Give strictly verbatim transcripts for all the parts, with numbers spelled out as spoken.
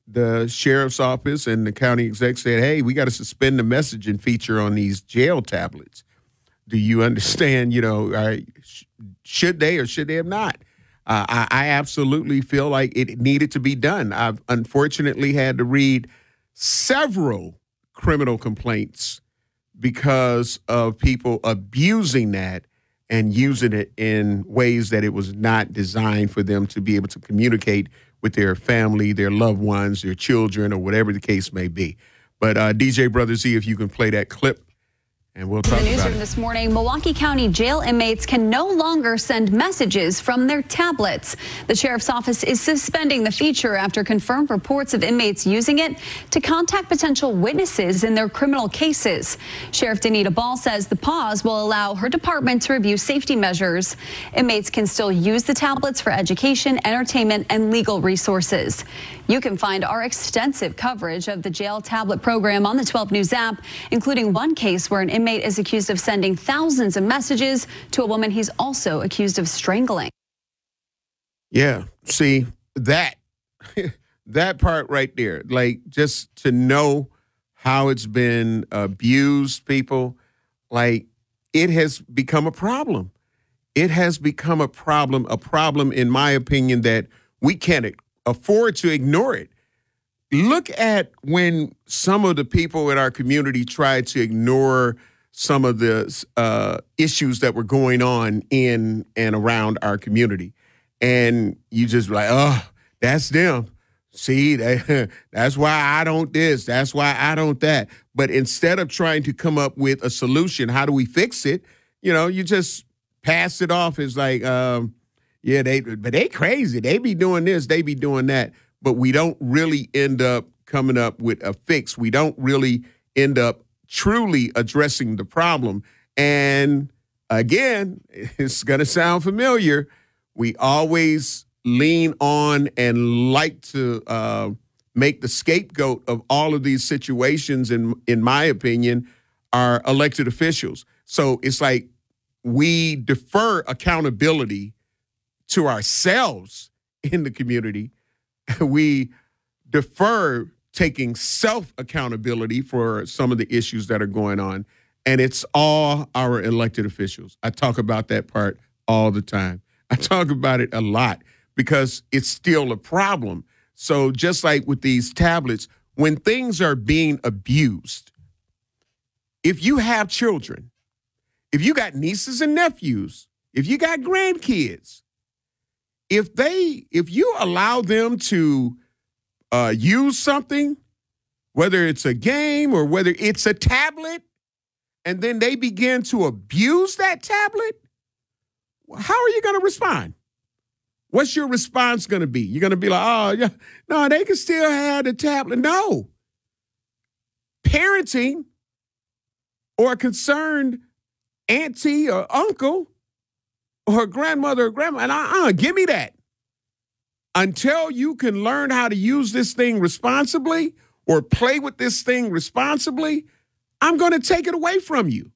the sheriff's office and the county exec said, hey, we got to suspend the messaging feature on these jail tablets. Do you understand, you know, uh, sh- should they or should they have not? Uh, I, I absolutely feel like it needed to be done. I've unfortunately had to read several criminal complaints because of people abusing that and using it in ways that it was not designed for them to be able to communicate with their family, their loved ones, their children, or whatever the case may be. But uh, D J Brother Z, if you can play that clip. And we'll talk in the about newsroom it. This morning, Milwaukee County jail inmates can no longer send messages from their tablets. The sheriff's office is suspending the feature after confirmed reports of inmates using it to contact potential witnesses in their criminal cases. Sheriff Danita Ball says the pause will allow her department to review safety measures. Inmates can still use the tablets for education, entertainment, and legal resources. You can find our extensive coverage of the jail tablet program on the twelve News app, including one case where an inmate is accused of sending thousands of messages to a woman he's also accused of strangling. Yeah, see, that, that part right there, like just to know how it's been abused, people, like it has become a problem. It has become a problem, a problem, in my opinion, that we can't afford to ignore it. Look at when some of the people in our community tried to ignore some of the uh, issues that were going on in and around our community. And you just like, oh, that's them. See, that, that's why I don't this. That's why I don't that. But instead of trying to come up with a solution, how do we fix it? You know, you just pass it off as like, um, yeah, they, but they crazy. They be doing this, they be doing that. But we don't really end up coming up with a fix. We don't really end up truly addressing the problem. And again, it's going to sound familiar. We always lean on and like to uh, make the scapegoat of all of these situations, in, in my opinion, are elected officials. So it's like we defer accountability to ourselves in the community. We defer taking self-accountability for some of the issues that are going on, and it's all our elected officials. I talk about that part all the time. I talk about it a lot because it's still a problem. So just like with these tablets, when things are being abused, if you have children, if you got nieces and nephews, if you got grandkids, if they, if you allow them to uh, use something, whether it's a game or whether it's a tablet, and then they begin to abuse that tablet, how are you going to respond? What's your response going to be? You're going to be like, oh, yeah, no, they can still have the tablet. No. Parenting or a concerned auntie or uncle or grandmother or grandma, and uh-uh, give me that. Until you can learn how to use this thing responsibly or play with this thing responsibly, I'm going to take it away from you.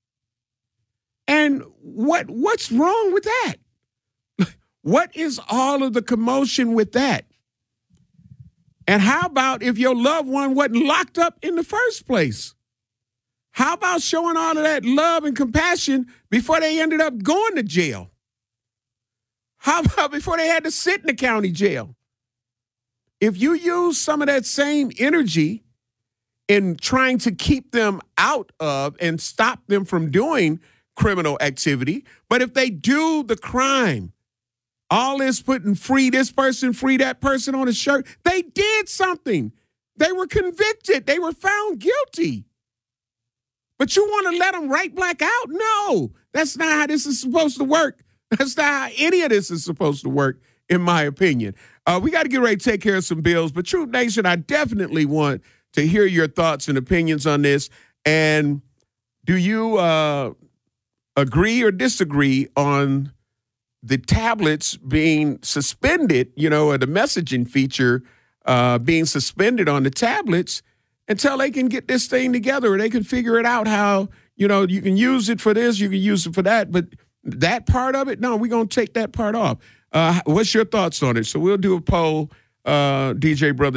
And what what's wrong with that? What is all of the commotion with that? And how about if your loved one wasn't locked up in the first place? How about showing all of that love and compassion before they ended up going to jail? How about before they had to sit in the county jail? If you use some of that same energy in trying to keep them out of and stop them from doing criminal activity, but if they do the crime, all this putting free this person, free that person on a shirt, they did something. They were convicted. They were found guilty. But you want to let them right black out? No, that's not how this is supposed to work. That's not how any of this is supposed to work, in my opinion. Uh, we got to get ready to take care of some bills. But Truth Nation, I definitely want to hear your thoughts and opinions on this. And do you uh, agree or disagree on the tablets being suspended, you know, or the messaging feature uh, being suspended on the tablets until they can get this thing together or they can figure it out how, you know, you can use it for this, you can use it for that, but that part of it, no, we're going to take that part off. Uh, what's your thoughts on it? So we'll do a poll, uh, D J Brother.